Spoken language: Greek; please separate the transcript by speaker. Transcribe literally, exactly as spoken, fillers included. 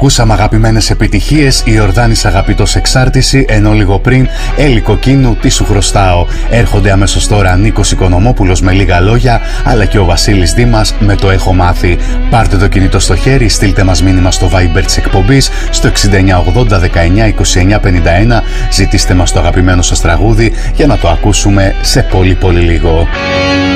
Speaker 1: Ακούσαμε αγαπημένες επιτυχίες, η Ιορδάνης Αγαπητός Εξάρτηση, ενώ λίγο πριν Έλλη Κοκκίνου, τι σου χρωστάω. Έρχονται αμέσως τώρα Νίκος Οικονομόπουλος με λίγα λόγια, αλλά και ο Βασίλης Δήμας με το έχω μάθει. Πάρτε το κινητό στο χέρι, στείλτε μας μήνυμα στο Viber της εκπομπής στο εξήντα εννιά ογδόντα δεκαεννιά είκοσι εννιά πενήντα ένα. Ζητήστε μας το αγαπημένο σας τραγούδι για να το ακούσουμε σε πολύ πολύ λίγο.